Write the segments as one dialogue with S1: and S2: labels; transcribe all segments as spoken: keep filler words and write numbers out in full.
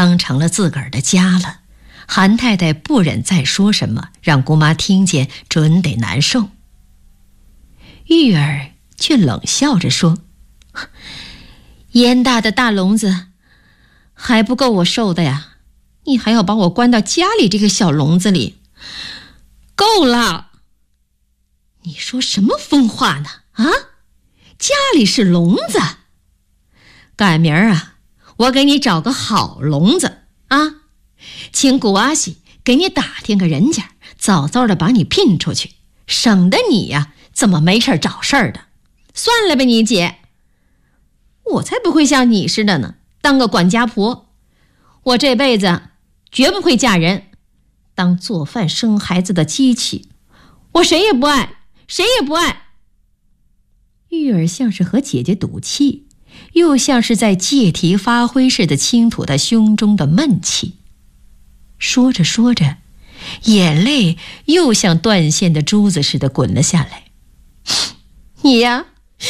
S1: 当成了自个儿的家了。韩太太不忍再说什么，让姑妈听见准得难受。玉儿却冷笑着说：严大的大笼子还不够我受的呀，你还要把我关到家里这个小笼子里，够了！你说什么疯话呢？啊，家里是笼子，赶明儿啊，我给你找个好笼子啊，请古阿喜给你打听个人家，早早的把你聘出去，省得你呀这么没事找事儿的。算了吧，你姐，我才不会像你似的呢，当个管家婆。我这辈子绝不会嫁人，当做饭生孩子的机器。我谁也不爱，谁也不爱。玉儿像是和姐姐赌气，又像是在借题发挥似的倾吐她胸中的闷气。说着说着，眼泪又像断线的珠子似的滚了下来。你呀，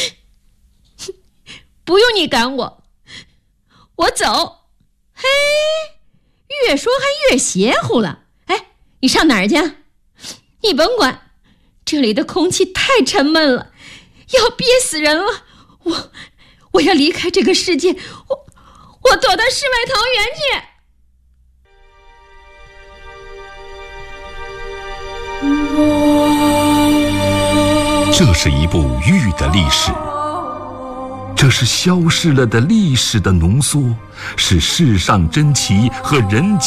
S1: 不用你赶我，我走。嘿，越说还越邪乎了。哎，你上哪儿去？你甭管，这里的空气太沉闷了，要憋死人了。我我要离开这个世界，我我躲到世外桃源
S2: 去。这是一部玉的历史，这是消逝了的历史的浓缩，是世上珍奇和人